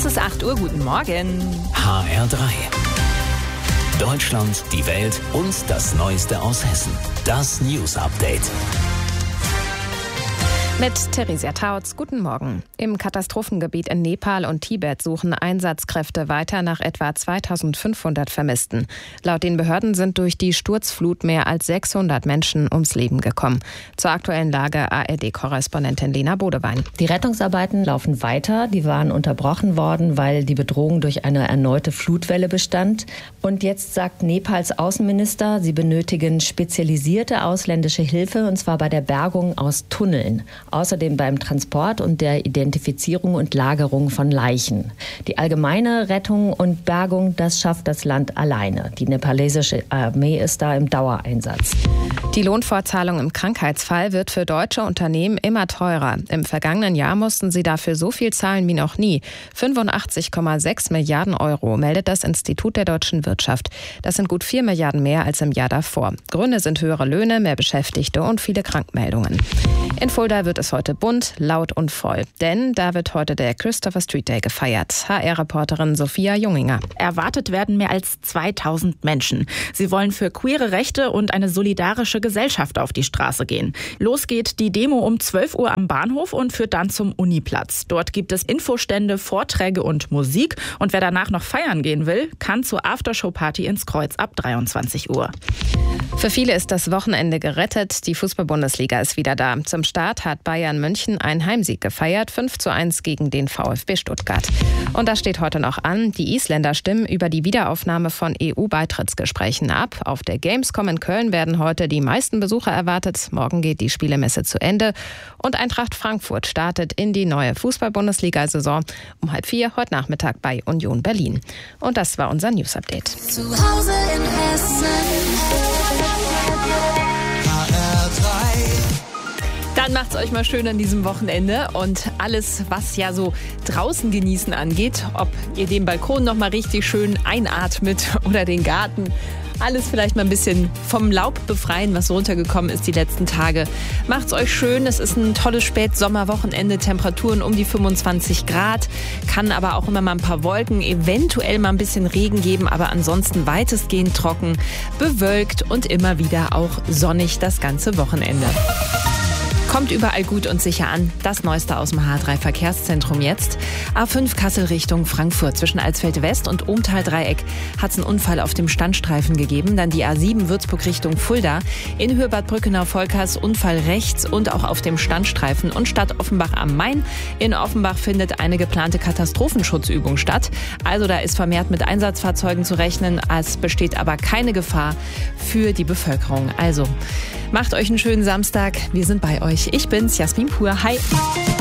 Es ist 8 Uhr, guten Morgen. HR3. Deutschland, die Welt und das Neueste aus Hessen. Das News Update. Mit Theresia Tautz, guten Morgen. Im Katastrophengebiet in Nepal und Tibet suchen Einsatzkräfte weiter nach etwa 2500 Vermissten. Laut den Behörden sind durch die Sturzflut mehr als 600 Menschen ums Leben gekommen. Zur aktuellen Lage ARD-Korrespondentin Lena Bodewein. Die Rettungsarbeiten laufen weiter. Die waren unterbrochen worden, weil die Bedrohung durch eine erneute Flutwelle bestand. Und jetzt sagt Nepals Außenminister, sie benötigen spezialisierte ausländische Hilfe, und zwar bei der Bergung aus Tunneln. Außerdem beim Transport und der Identifizierung und Lagerung von Leichen. Die allgemeine Rettung und Bergung, das schafft das Land alleine. Die nepalesische Armee ist da im Dauereinsatz. Die Lohnfortzahlung im Krankheitsfall wird für deutsche Unternehmen immer teurer. Im vergangenen Jahr mussten sie dafür so viel zahlen wie noch nie. 85,6 Milliarden Euro, meldet das Institut der deutschen Wirtschaft. Das sind gut 4 Milliarden mehr als im Jahr davor. Gründe sind höhere Löhne, mehr Beschäftigte und viele Krankmeldungen. In Fulda wird es heute bunt, laut und voll. Denn da wird heute der Christopher Street Day gefeiert. HR-Reporterin Sophia Junginger. Erwartet werden mehr als 2000 Menschen. Sie wollen für queere Rechte und eine solidarische Gesellschaft auf die Straße gehen. Los geht die Demo um 12 Uhr am Bahnhof und führt dann zum Uniplatz. Dort gibt es Infostände, Vorträge und Musik. Und wer danach noch feiern gehen will, kann zur Aftershow-Party ins Kreuz ab 23 Uhr. Für viele ist das Wochenende gerettet. Die Fußball-Bundesliga ist wieder da. Zum Start hat Bayern München einen Heimsieg gefeiert, 5:1 gegen den VfB Stuttgart. Und das steht heute noch an. Die Isländer stimmen über die Wiederaufnahme von EU-Beitrittsgesprächen ab. Auf der Gamescom in Köln werden heute die meisten Besucher erwartet. Morgen geht die Spielemesse zu Ende. Und Eintracht Frankfurt startet in die neue Fußball-Bundesliga-Saison um 3:30 heute Nachmittag bei Union Berlin. Und das war unser News-Update. Zu Hause in Hessen. Dann macht's euch mal schön an diesem Wochenende und alles, was ja so draußen genießen angeht, ob ihr den Balkon noch mal richtig schön einatmet oder den Garten, alles vielleicht mal ein bisschen vom Laub befreien, was runtergekommen ist die letzten Tage. Macht's euch schön, es ist ein tolles Spätsommerwochenende, Temperaturen um die 25 Grad, kann aber auch immer mal ein paar Wolken, eventuell mal ein bisschen Regen geben, aber ansonsten weitestgehend trocken, bewölkt und immer wieder auch sonnig das ganze Wochenende. Kommt überall gut und sicher an. Das Neueste aus dem H3-Verkehrszentrum jetzt. A5 Kassel Richtung Frankfurt. Zwischen Alsfeld West und Ohmtal-Dreieck hat es einen Unfall auf dem Standstreifen gegeben. Dann die A7 Würzburg Richtung Fulda. In Höhe Bad Brückenau-Volkers Unfall rechts und auch auf dem Standstreifen. Und Stadt Offenbach am Main. In Offenbach findet eine geplante Katastrophenschutzübung statt. Also da ist vermehrt mit Einsatzfahrzeugen zu rechnen. Es besteht aber keine Gefahr für die Bevölkerung. Also macht euch einen schönen Samstag. Wir sind bei euch. Ich bin's, Jasmin Pur. Hi.